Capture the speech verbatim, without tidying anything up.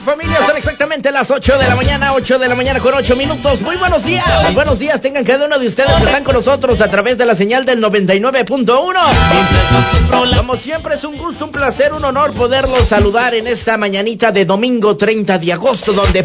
Familia, son exactamente las ocho de la mañana, ocho de la mañana con ocho minutos. Muy buenos días, buenos días tengan cada uno de ustedes que están con nosotros a través de la señal del noventa y nueve punto uno. Como siempre es un gusto, un placer, un honor poderlos saludar en esta mañanita de domingo treinta de agosto, donde